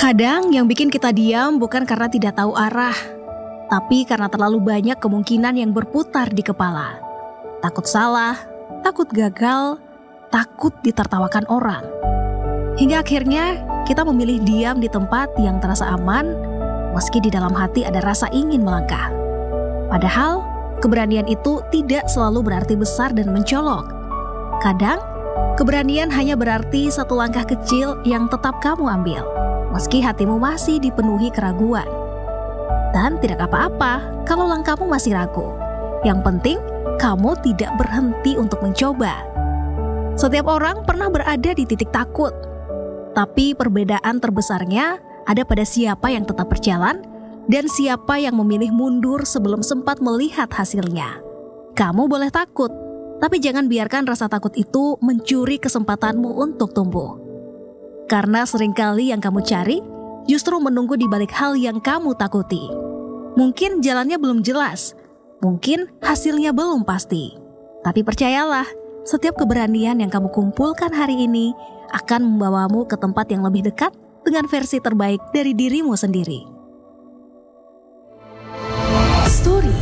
Kadang yang bikin kita diam bukan karena tidak tahu arah, tapi karena terlalu banyak kemungkinan yang berputar di kepala. Takut salah, takut gagal, takut ditertawakan orang. Hingga akhirnya kita memilih diam di tempat yang terasa aman, meski di dalam hati ada rasa ingin melangkah. Padahal, keberanian itu tidak selalu berarti besar dan mencolok. Kadang, keberanian hanya berarti satu langkah kecil yang tetap kamu ambil, meski hatimu masih dipenuhi keraguan. Dan tidak apa-apa kalau langkahmu masih ragu. Yang penting, kamu tidak berhenti untuk mencoba. Setiap orang pernah berada di titik takut, tapi perbedaan terbesarnya ada pada siapa yang tetap berjalan dan siapa yang memilih mundur sebelum sempat melihat hasilnya. Kamu boleh takut, tapi jangan biarkan rasa takut itu mencuri kesempatanmu untuk tumbuh. Karena seringkali yang kamu cari justru menunggu di balik hal yang kamu takuti. Mungkin jalannya belum jelas, mungkin hasilnya belum pasti. Tapi percayalah, setiap keberanian yang kamu kumpulkan hari ini akan membawamu ke tempat yang lebih dekat dengan versi terbaik dari dirimu sendiri. Story